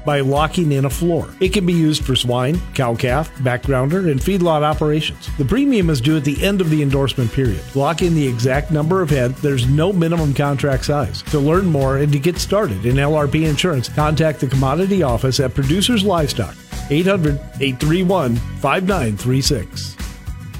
by locking in a floor. It can be used for swine, cow-calf, backgrounder, and feedlot operations. The premium is due at the end of the endorsement period. Lock in the exact number of head. There's no minimum contract size. To learn more and to get started in LRP insurance, contact the commodity office at Producers Livestock, 800-831-5936.